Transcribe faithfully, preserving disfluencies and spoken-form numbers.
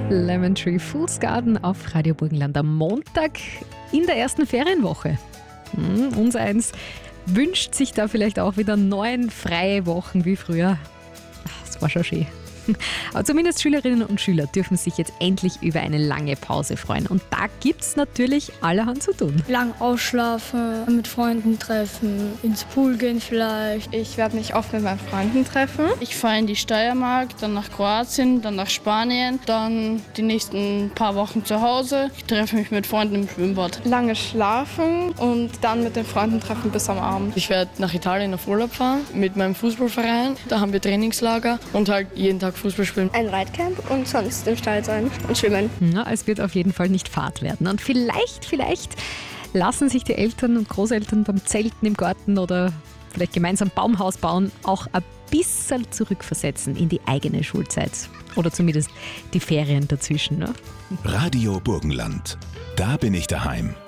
Lemon Tree Fool's Garden auf Radio Burgenland am Montag in der ersten Ferienwoche. Hm, uns eins wünscht sich da vielleicht auch wieder neun freie Wochen wie früher. Ach, das war schon schön. Aber zumindest Schülerinnen und Schüler dürfen sich jetzt endlich über eine lange Pause freuen. Und da gibt es natürlich allerhand zu tun. Lang ausschlafen, mit Freunden treffen, ins Pool gehen vielleicht. Ich werde mich oft mit meinen Freunden treffen. Ich fahre in die Steiermark, dann nach Kroatien, dann nach Spanien, dann die nächsten paar Wochen zu Hause. Ich treffe mich mit Freunden im Schwimmbad. Lange schlafen und dann mit den Freunden treffen bis am Abend. Ich werde nach Italien auf Urlaub fahren mit meinem Fußballverein. Da haben wir Trainingslager und halt jeden Tag Fußball spielen. Ein Reitcamp und sonst im Stall sein und schwimmen. Ja, es wird auf jeden Fall nicht Fahrt werden. Und vielleicht, vielleicht lassen sich die Eltern und Großeltern beim Zelten im Garten oder vielleicht gemeinsam Baumhaus bauen auch ein bisschen zurückversetzen in die eigene Schulzeit. Oder zumindest die Ferien dazwischen. Ne? Radio Burgenland. Da bin ich daheim.